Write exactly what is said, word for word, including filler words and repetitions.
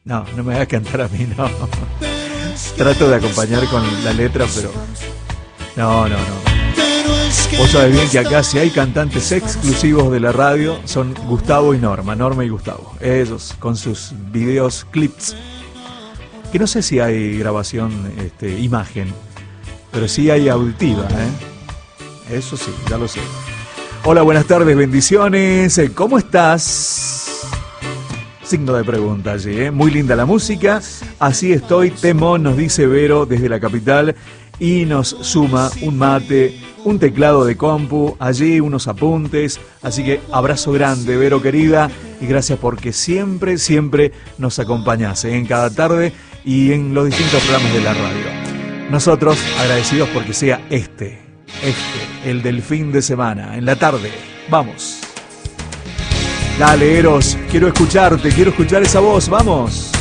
No, no me hagas cantar a mí, no. Trato de acompañar con la letra, pero... No, no, no. Vos sabés bien que acá si hay cantantes exclusivos de la radio son Gustavo y Norma, Norma y Gustavo. Ellos con sus videos, clips. Que no sé si hay grabación, este, imagen, pero sí hay auditiva, ¿eh? Eso sí, ya lo sé. Hola, buenas tardes, bendiciones. ¿Cómo estás? Signo de pregunta allí, ¿eh? Muy linda la música. Así estoy, temón, nos dice Vero desde la capital. Y nos suma un mate, un teclado de compu, allí unos apuntes. Así que abrazo grande, Vero querida. Y gracias porque siempre, siempre nos acompañás, ¿eh? En cada tarde y en los distintos programas de la radio. Nosotros agradecidos porque sea este, este, el del fin de semana, en la tarde. Vamos. Dale, Eros, quiero escucharte, quiero escuchar esa voz, vamos.